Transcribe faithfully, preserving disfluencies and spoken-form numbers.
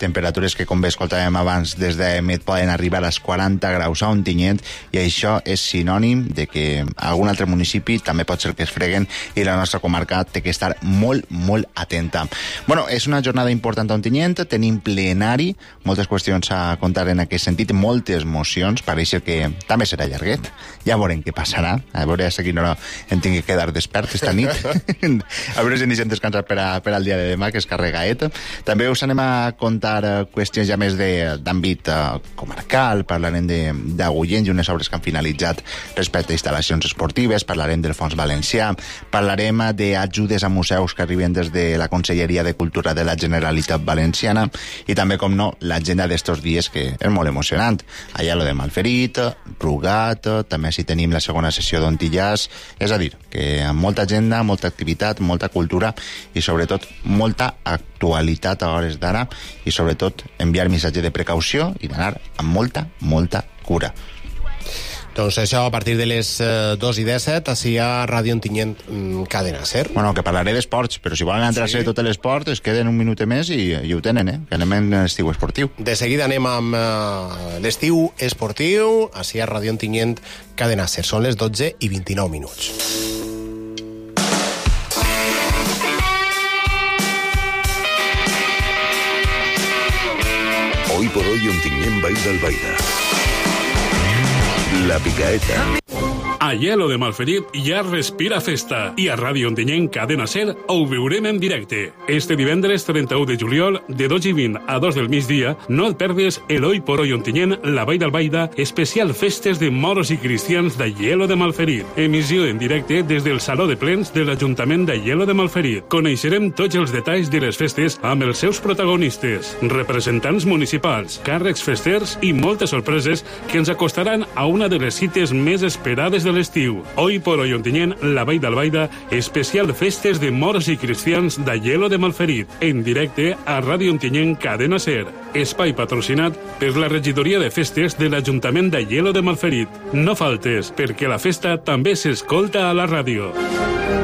temperatures que, com bé escoltàvem abans, des de Met poden arribar als quaranta graus a Ontinyent, i això és sinònim de que algun altre municipi també pot ser que es freguen, i la nostra comarca té que estar molt, molt atenta. Bueno, és una jornada important a Ontinyent, tenim plenari, moltes qüestions a contar en aquest sentit, moltes mocions, pareix que també serà llarguet, ja veurem què passarà, a veure a quina hora em tingui que quedar despert esta nit, a veure si ni se'n descansa per, a, per al dia de demà, que és carregaet. També us anem a contar qüestions ja més d'àmbit comarcal, parlarem d'Agullent i unes obres que han finalitzat respecte a instal·lacions esportives, parlarem del Fons Valencià, parlarem d'ajudes a museus que arriben des de la Conselleria de Cultura de la Generalitat Valenciana, i també, com no, l'agenda d'estos dies, que és molt emocionant. Allà lo de Malferit, Rugat, també si tenim la segona sessió d'Ontillàs, és a dir, que amb molta agenda, molta activitat, molta cultura i sobretot molta actualitat a hores d'ara, i sobretot enviar missatge de precaució i d'anar amb molta, molta cura. Doncs això a partir de les eh, dos i disset, així a Ràdio Ontinyent, Cadena Ser. Bueno, que parlaré d'esports, però si volen entrar-se sí. tot l'esport, es queden un minut més i, i ho tenen, eh? Que anem en l'estiu esportiu. De seguida anem amb eh, l'estiu esportiu, així a Ràdio Ontinyent, Cadena Ser. Són les dotze i vint-i-nou minuts. Hoy por hoy Ontinyent Vall d'Albaida. La Picaeta. A Hielo de Malferit ja respira festa, i a Ràdio Ontinyent Cadena Ser ho viurem en directe. Este divendres trenta-u de juliol, de dos i vint a dos del migdia, no et perdes el Hoy por Hoy Ontinyent, la Vall d'Albaida, especial festes de moros i cristians de Hielo de Malferit. Emissió en directe des del Saló de Plens de l'Ajuntament de Hielo de Malferit. Coneixerem tots els detalls de les festes amb els seus protagonistes, representants municipals, càrrecs festers i moltes sorpreses que ens acostaran a una de les cites més esperades de l'estiu. Hoy por Hoy Ontinyent, la Vall d'Albaida, especial festes de moros i cristians de Hielo de Malferit, en directe a Ràdio Ontinyent Cadena Ser. Espai patrocinat per la regidoria de festes de l'Ajuntament de Hielo de Malferit. No faltes, perquè la festa també s'escolta a la ràdio.